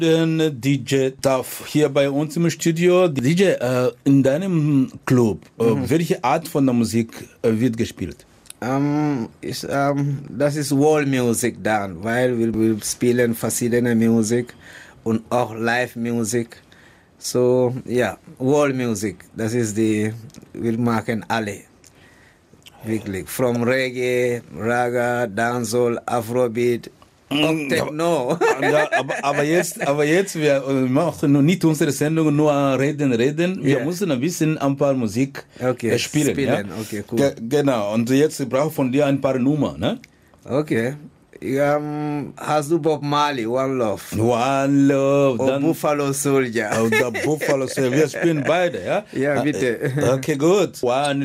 Den DJ Duff hier bei uns im Studio. DJ, in deinem Club, welche Art von der Musik wird gespielt? Das ist World Music dann, weil wir spielen verschiedene Musik und auch Live-Musik. So, ja, World Music, das ist wir machen alle. Wirklich, from Reggae, Raga, Dancehall, Afrobeat, auch Techno. Ja, aber jetzt, wir machen nicht unsere Sendung nur reden. Wir müssen ein paar Musik spielen. Ja? Okay, cool. Genau, und jetzt brauche ich von dir ein paar Nummern, ne? Okay. Hast du Bob Marley, One Love? One Love. Dann Buffalo Soldier. Der Buffalo Soldier. Wir spielen beide, ja? Ja, bitte. Okay, gut. One